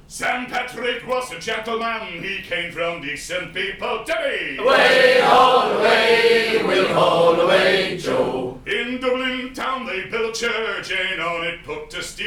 St. Patrick was a gentleman, he came from decent people, Debbie! Way all the way, we'll haul away, Joe. In Dublin town they built a church, and on it put a steel